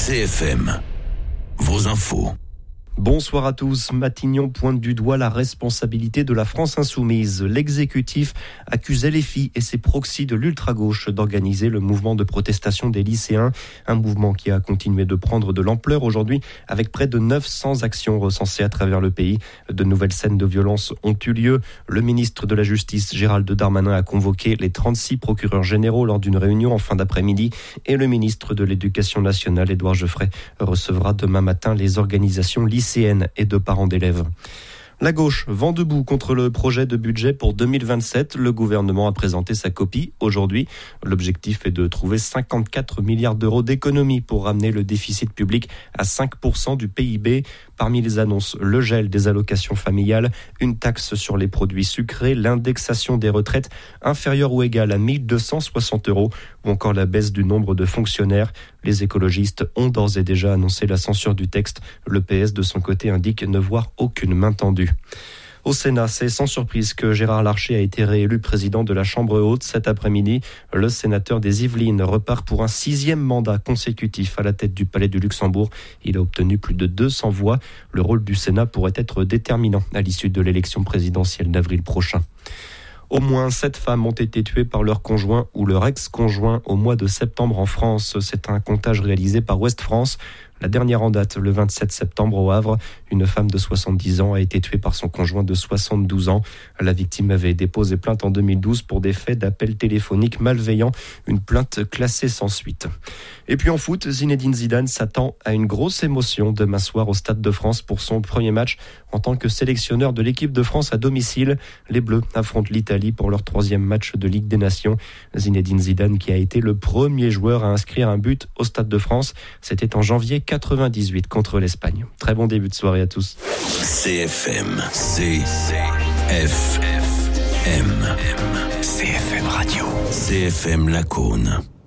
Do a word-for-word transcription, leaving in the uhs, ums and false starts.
C F M, vos infos. Bonsoir à tous. Matignon pointe du doigt la responsabilité de la France insoumise. L'exécutif accuse L F I et ses proxys de l'ultra-gauche d'organiser le mouvement de protestation des lycéens. Un mouvement qui a continué de prendre de l'ampleur aujourd'hui avec près de neuf cents actions recensées à travers le pays. De nouvelles scènes de violence ont eu lieu. Le ministre de la Justice, Gérald Darmanin, a convoqué les trente-six procureurs généraux lors d'une réunion en fin d'après-midi. Et le ministre de l'Éducation nationale, Édouard Geoffrey, recevra demain matin les organisations lycéennes et de parents d'élèves. La gauche vend debout contre le projet de budget pour deux mille vingt-sept. Le gouvernement a présenté sa copie aujourd'hui. L'objectif est de trouver cinquante-quatre milliards d'euros d'économies pour ramener le déficit public à cinq pour cent du P I B. Parmi les annonces, le gel des allocations familiales, une taxe sur les produits sucrés, l'indexation des retraites inférieure ou égale à mille deux cent soixante euros ou encore la baisse du nombre de fonctionnaires. Les écologistes ont d'ores et déjà annoncé la censure du texte. Le P S, de son côté, indique ne voir aucune main tendue. Au Sénat, c'est sans surprise que Gérard Larcher a été réélu président de la Chambre haute cet après-midi. Le sénateur des Yvelines repart pour un sixième mandat consécutif à la tête du Palais du Luxembourg. Il a obtenu plus de deux cents voix. Le rôle du Sénat pourrait être déterminant à l'issue de l'élection présidentielle d'avril prochain. Au moins sept femmes ont été tuées par leur conjoint ou leur ex-conjoint au mois de septembre en France. C'est un comptage réalisé par Ouest France. La dernière en date, le vingt-sept septembre au Havre, une femme de soixante-dix ans a été tuée par son conjoint de soixante-douze ans. La victime avait déposé plainte en deux mille douze pour des faits d'appels téléphoniques malveillants, une plainte classée sans suite. Et puis en foot, Zinedine Zidane s'attend à une grosse émotion demain soir au Stade de France pour son premier match en tant que sélectionneur de l'équipe de France à domicile. Les Bleus affrontent l'Italie pour leur troisième match de Ligue des Nations. Zinedine Zidane, qui a été le premier joueur à inscrire un but au Stade de France, c'était en janvier quatre-vingt-dix-huit contre l'Espagne. Très bon début de soirée à tous. C F M, C F M, C F M Radio, C F M Lacaune.